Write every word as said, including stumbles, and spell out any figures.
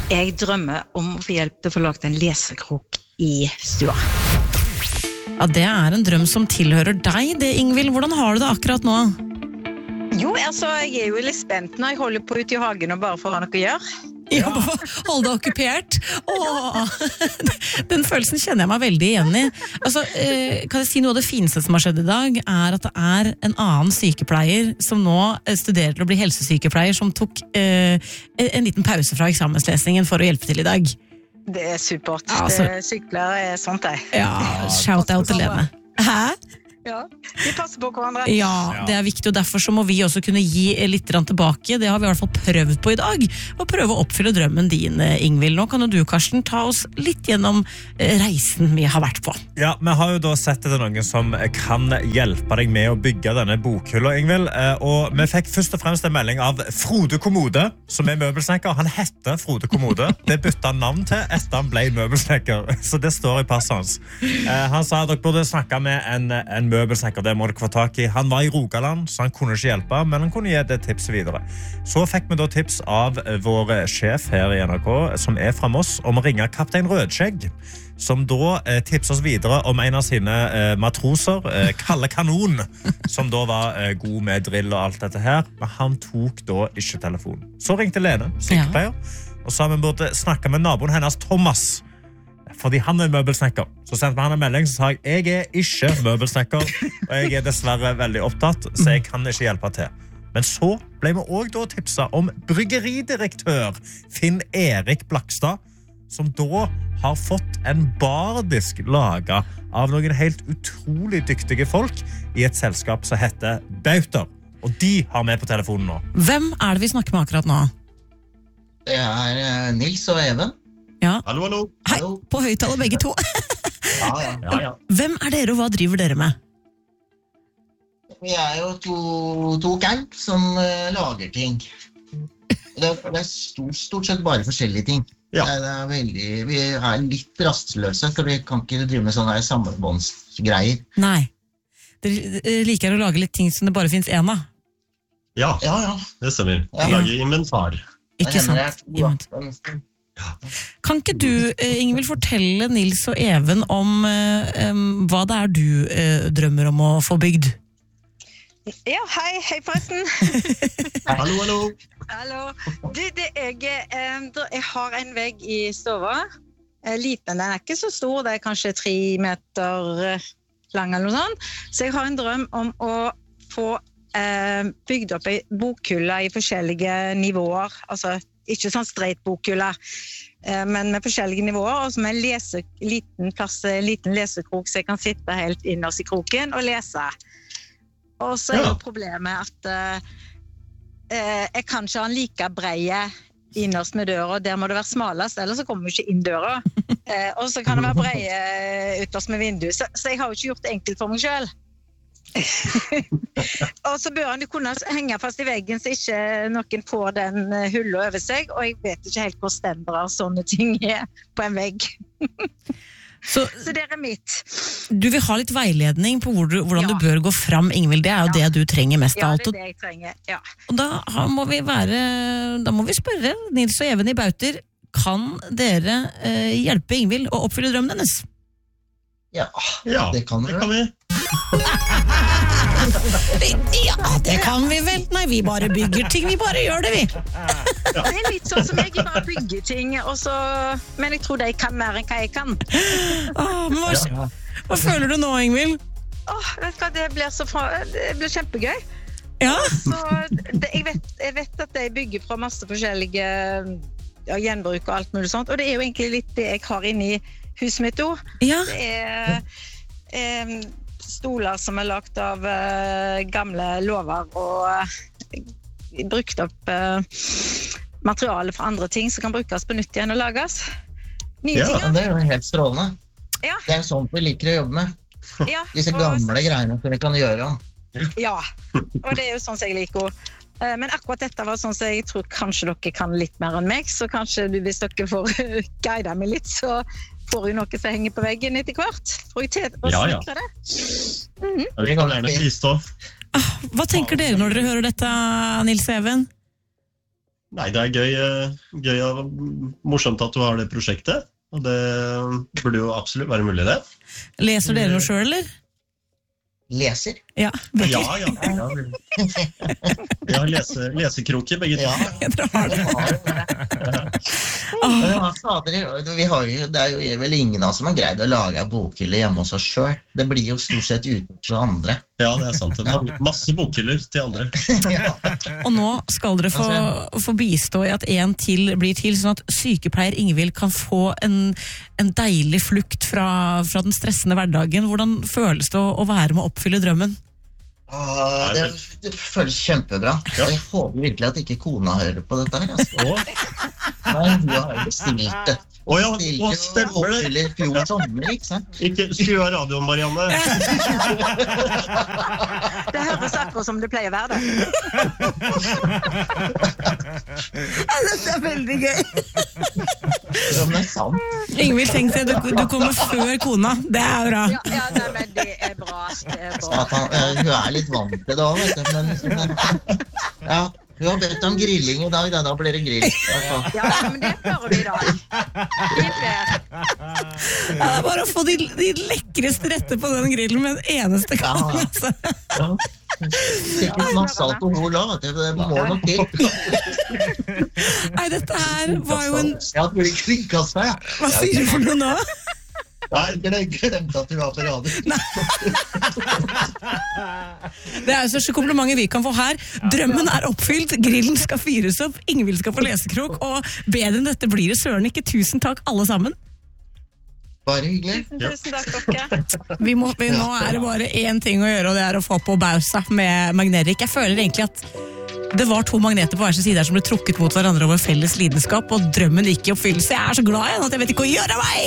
Jeg drømmer om å få hjelp til å få laget en lesekrok i stua. Ja, det er en drøm som tilhører deg, det, Ingvild. Hvordan har du det akkurat nå? Jo, altså, jeg er jo litt spent når jeg holder på ute i hagen og bare får ha noe å gjøre. Ja, hold deg okkupert. Åh, den følelsen kjenner jeg meg veldig igjen i. Altså, kan jeg si noe av det fineste som har skjedd i dag, er at det er en annen sykepleier som nå studerer til å bli helsesykepleier, som tok eh, en liten pause fra eksamenslesningen for å hjelpe til i dag. Det er supert. Ja, altså, det, sykepleiere er sånt, jeg. Ja, shout out til Lene. Hæ? Ja, de passer på hverandre. Ja, det er viktig, og derfor så må vi også kunne gi litt tilbake. Det har vi i hvert fall prøvd på i dag, og prøve å oppfylle drømmen din, Ingvild. Nå kan jo du, Karsten, ta oss litt gjennom reisen vi har vært på. Ja, vi har jo da sett etter noen som kan hjelpe deg med å bygge denne bokhylla, Ingvild. Og vi fikk først og fremst en melding av Frode Kommode, som er møbelsnekker. Han heter Frode Kommode. Det bytta han navn til etter han ble møbelsnekker, så det står i passet hans. Han sa at dere burde snakke med en, en møbelsnekker, det må dere få tak i. Han var i Rogaland, så han kunne ikke hjelpe, men han kunne gi det tipset videre. Så fikk vi da tips av vår sjef her i N R K, som er fra Moss, om å ringe kaptein Rødskjegg, som da eh, tipset oss videre om en av sine eh, matroser, eh, Kalle Kanon, som da var eh, god med drill og alt dette her, men han tok da ikke telefonen. Så ringte Lene, sykepleier, ja, og sa vi burde snakke med naboen hennes, Thomas, fordi han er møbelsnekker. Så sendte vi han en melding, så sa jeg, jeg er ikke møbelsnekker, og jeg er dessverre veldig opptatt, så jeg kan ikke hjelpe til. Men så ble vi også da tipset om bryggeridirektør Finn Erik Blakstad, som da har fått en bardisk laget av noen helt utrolig dyktige folk i et selskap som heter Bauter. Og de har med på telefonen nå. Hvem er det vi snakker med akkurat nå? Det er Nils og Even. Ja. Hallo, hallo. Hei, på høyttaler begge to. Ja, ja, ja, ja. Hvem er dere, og hva driver dere med? Vi er jo to, to camp som uh, lager ting. Det, det er stort, stort sett bare forskjellige ting. Ja. Det, det er veldig, vi er litt rastløse, for vi kan ikke drive med sånne samlebåndsgreier. Nei. Dere liker å lage litt ting som det bare finnes en av. Ja, ja, ja. Det stemmer. Ja. Lager inventar. Ikke sant? Inventar. Kan ikke du, Ingvild, fortelle Nils og Even om um, hva det er du uh, drømmer om å få bygd? Ja, hei, hei forresten. Hallo, hallo. Hallo. Du, det er, eh, jeg har en vegg i stova. Liten, den er ikke så stor, det er kanskje tre meter lang eller noe sånt. Så jeg har en drøm om å få eh, bygd opp en bokhylle i forskjellige nivåer. Altså, ikke sånn straight bokhylle, eh, men med forskjellige nivåer, og som en lese, liten plass, liten lesekrok, så jeg kan sitte helt innerst i kroken og lese. Og så er jo problemet at eh, jeg kan ikke ha en like breie innerst med døra, der må det være smalest, ellers så kommer vi ikke inn døra. Eh, og så kan det være breie utenst med vindu, så, så jeg har jo ikke gjort det enkelt for meg selv. Og så bør han jo kunne henge fast i veggen, så ikke noen får den hullet over seg, og jeg vet ikke helt hvor stendere sånne ting er på en vegg. Så, så det er mitt. Du vil ha litt veiledning på hvor du, hvordan ja. du bør gå fram, Ingvild. Det er jo ja. det du trenger mest av alt. Ja, det er det jeg trenger, ja. Og da må vi være, da må vi spørre Nils og Even i Bauter, kan dere eh, hjelpe Ingvild å oppfylle drømmen hennes? Ja, ja det kan, det kan vi. Ja, det kan vi vel. Nei, vi bare bygger ting, vi bare gjør det, vi. Det er litt sånn som jeg bare bygger ting, og så, men jeg tror de kan mer enn hva jeg kan. Åh, men hva, hva føler du nå, Ingvild? Åh, vet du hva, det blir, så fra, det blir kjempegøy. Ja. Så, det, jeg, vet, jeg vet at de bygger fra masse forskjellige ja, gjenbruk og alt mulig sånt, og det er jo egentlig litt det jeg har inne i huset mitt også. Ja. Det er eh, stoler som er lagt av eh, gamle lover og eh, brukt opp eh, materiale fra andre ting som kan brukes på nytt igjen og lages. Nye ja, ting. Det er jo helt strålende. Ja. Det er sånt vi liker å jobbe med. Ja, Disse gamle og... greiene som vi kan gjøre om. Ja, og det er jo sånn som jeg liker. Men akkurat dette var sånn som jeg tror kanskje dere kan litt mer enn meg, så kanskje hvis dere får guide meg litt, så får jo noe som henger på veggen etter hvert. Får jeg til å ja, ja. sikre det? Mm-hmm. Ja, vi kan gjerne bistå. Ah, hva tenker dere når dere hører dette, Nils og Even? Nei, det er gøy, eh, gøy og morsomt at du har det prosjektet. Og det burde jo absolutt være mulig det. Leser dere noe selv, eller? Leser. Ja, begge. Ja, ja. ja. Vi har lese, lesekroker, begge to. Ja. Dere har det. Men ja, fader, vi har jo, det er jo vel ingen av oss som har greid å lage en bokhylle hjemme hos oss selv. Det blir jo stort sett uten for andre. Ja, det er sant. Det er masse bokhyller til andre. Ja. Og nå skal dere få, få bistå i at en til blir til, sånn at sykepleier Ingvild kan få en, en deilig flukt fra, fra den stressende hverdagen. Hvordan føles det å, å være med å oppfylle drømmen? Ah, det, det føles kjempebra. Ja. Jeg håper virkelig at ikke kona hører på dette her. Altså. Nei, hun har jo bestilt det. Å ja, Bestilte å, jo stemmer det. bokhyller fjor sommer, ikke sant? Ikke skru av radioen, Marianne. Det høres akkurat som det pleier å være det. Dette er veldig gøy. Ja, men det er sant. Ingvild, tenk deg, du, du kommer før kona. Det er bra. Ja, ja nei, men det er bra. Det er bra. Satan, eh, hun er litt vant til det også, vet du. Men, ja, hun har bedt om grilling i dag, da, da blir det grill. Ja, men det klarer vi i dag. Helt vel. Ja, det er bare å få de, de lekreste retter på den grillen med en eneste gang. Ja. Altså. Ja. Sikkert masse alkohol da, vet du. Det må nok til. Nei, dette her var jo en... Ja, det blir kringkastet, ja. Hva sier du for noe nå? Nei, jeg glemte at du var på radio. Det er jo største komplimentet vi kan få her. Drømmen er oppfylt, grillen skal fyres opp, Ingvild skal få lesekrok, og bedre enn dette blir det søren ikke. Tusen takk alle sammen. Bare hyggelig. Tusen takk, dere. Vi må, vi, nå er det bare én ting å gjøre, og det er å få på bausa med magnerik. Jeg føler egentlig at det var to magneter på hver sin side her som ble trukket mot hverandre over felles lidenskap, og drømmen gikk i oppfyllelse. Jeg er så glad igjen at jeg vet ikke hva å gjøre av meg!